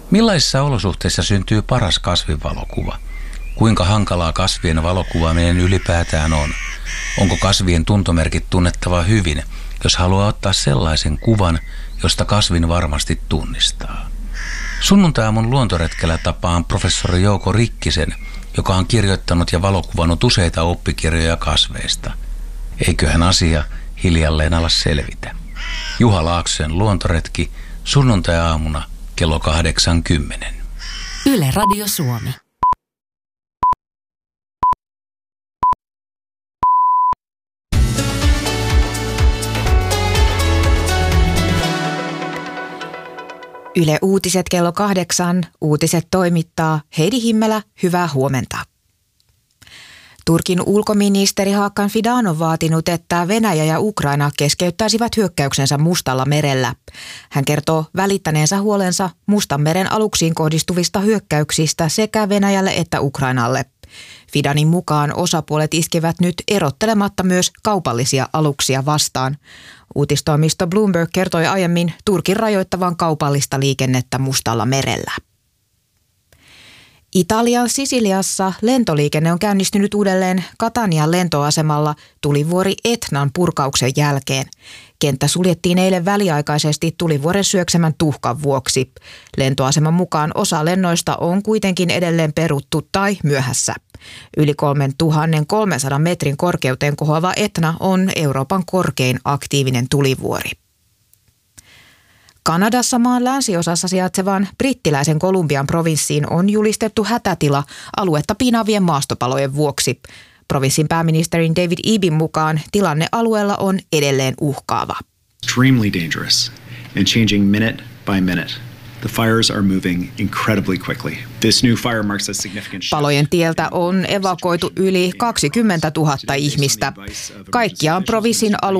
Millaisissa olosuhteissa syntyy paras kasvinvalokuva? Kuinka hankalaa kasvien valokuvaaminen ylipäätään on? Onko kasvien tuntomerkit tunnettava hyvin, jos haluaa ottaa sellaisen kuvan, josta kasvin varmasti tunnistaa? Sunnuntai-aamun luontoretkellä tapaan professori Jouko Rikkisen, joka on kirjoittanut ja valokuvannut useita oppikirjoja kasveista. Eiköhän asia hiljalleen ala selvitä. Juha Laaksosen luontoretki sunnuntai-aamuna kello 8:10. Yle Radio Suomi. Yle Uutiset kello 8. Uutiset toimittaa Heidi Himmelä. Hyvää huomenta. Turkin ulkoministeri Hakan Fidan on vaatinut, että Venäjä ja Ukraina keskeyttäisivät hyökkäyksensä Mustalla merellä. Hän kertoo välittäneensä huolensa Mustanmeren aluksiin kohdistuvista hyökkäyksistä sekä Venäjälle että Ukrainalle. Fidanin mukaan osapuolet iskevät nyt erottelematta myös kaupallisia aluksia vastaan. Uutistoimisto Bloomberg kertoi aiemmin Turkin rajoittavan kaupallista liikennettä Mustalla merellä. Italian Sisiliassa lentoliikenne on käynnistynyt uudelleen Catanian lentoasemalla tulivuori Etnan purkauksen jälkeen. Kenttä suljettiin eilen väliaikaisesti tulivuoren syöksemän tuhkan vuoksi. Lentoaseman mukaan osa lennoista on kuitenkin edelleen peruttu tai myöhässä. Yli 3300 metrin korkeuteen kohoava Etna on Euroopan korkein aktiivinen tulivuori. Kanadassa maan länsiosassa sijaitsevan brittiläisen Kolumbian provinssiin on julistettu hätätila aluetta piinaavien maastopalojen vuoksi. Provinssin pääministerin David Ebin mukaan tilanne alueella on edelleen uhkaava. Extremely dangerous and changing minute by minute. The fires are moving incredibly quickly. This new fire marks a significant shift. Palojen tieltä on evakuoitu yli 20 000 ihmistä. Kaikkiaan provinssin